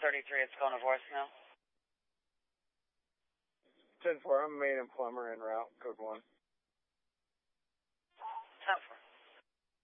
1033, it's going to voicemail. 10-4, I'm a main and plumber en route, code 1.